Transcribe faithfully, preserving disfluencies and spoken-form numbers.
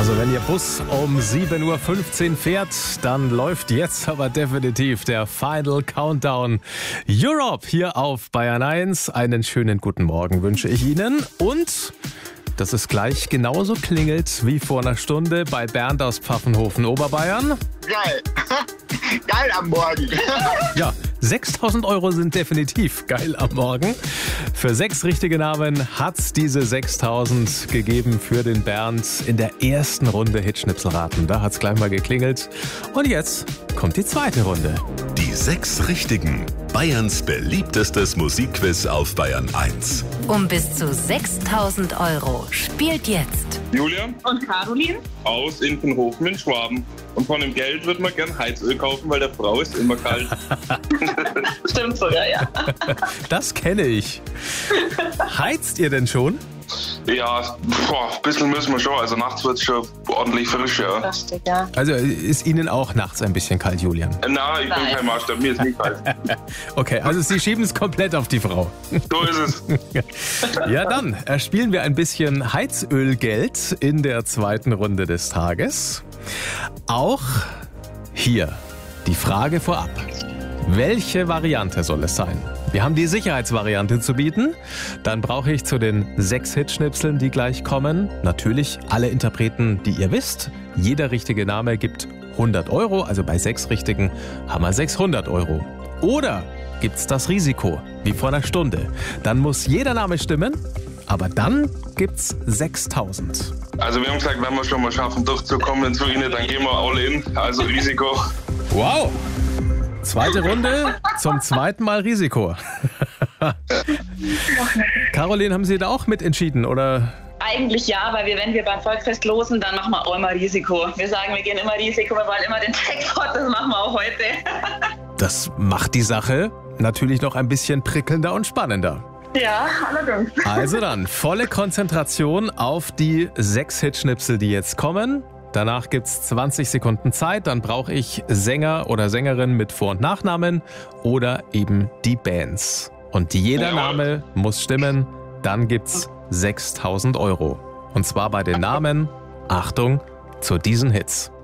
Also wenn Ihr Bus um sieben Uhr fünfzehn fährt, dann läuft jetzt aber definitiv der Final Countdown Europe hier auf Bayern eins. Einen schönen guten Morgen wünsche ich Ihnen und dass es gleich genauso klingelt wie vor einer Stunde bei Bernd aus Pfaffenhofen, Oberbayern. Geil. Geil am Morgen. Ja, sechstausend Euro sind definitiv geil am Morgen. Für sechs richtige Namen hat's diese sechstausend gegeben für den Bernd in der ersten Runde Hitschnipselraten. Da hat's gleich mal geklingelt. Und jetzt kommt die zweite Runde. Die sechs Richtigen. Bayerns beliebtestes Musikquiz auf Bayern eins. Um bis zu sechstausend Euro spielt jetzt Julian Und Caroline? aus Inkenhofen in Schwaben. Und von dem Geld würde man gern Heizöl kaufen, weil der Frau ist immer kalt. Stimmt sogar, ja. Das kenne ich. Heizt ihr denn schon? Ja, boah, ein bisschen müssen wir schon. Also nachts wird es schon ordentlich frisch, ja. Das steht ja. Also ist Ihnen auch nachts ein bisschen kalt, Julian? Äh, Nein, ich bin Nein. kein Maßstab, mir ist nicht kalt. Okay, also Sie schieben es komplett auf die Frau. So ist es. Ja, dann äh, spielen wir ein bisschen Heizölgeld in der zweiten Runde des Tages. Auch hier die Frage vorab. Welche Variante soll es sein? Wir haben die Sicherheitsvariante zu bieten. Dann brauche ich zu den sechs Hitschnipseln, die gleich kommen, natürlich alle Interpreten, die ihr wisst. Jeder richtige Name gibt hundert Euro, also bei sechs richtigen haben wir sechshundert Euro. Oder gibt's das Risiko, wie vor einer Stunde. Dann muss jeder Name stimmen, aber dann gibt's sechstausend. Also wir haben gesagt, wenn wir schon mal schaffen, durchzukommen zu Ihnen, dann gehen wir all in. Also Risiko. Wow! Zweite Runde, zum zweiten Mal Risiko. Caroline, haben Sie da auch mitentschieden, oder? Eigentlich ja, weil wir, wenn wir beim Volksfest losen, dann machen wir auch immer Risiko. Wir sagen, wir gehen immer Risiko, wir wollen immer den Jackpot, das machen wir auch heute. Das macht die Sache natürlich noch ein bisschen prickelnder und spannender. Ja, allerdings. Also dann, volle Konzentration auf die sechs Hitschnipsel, die jetzt kommen. Danach gibt's zwanzig Sekunden Zeit, dann brauche ich Sänger oder Sängerin mit Vor- und Nachnamen oder eben die Bands. Und jeder Name muss stimmen, dann gibt's sechstausend Euro. Und zwar bei den Namen, Achtung, zu diesen Hits.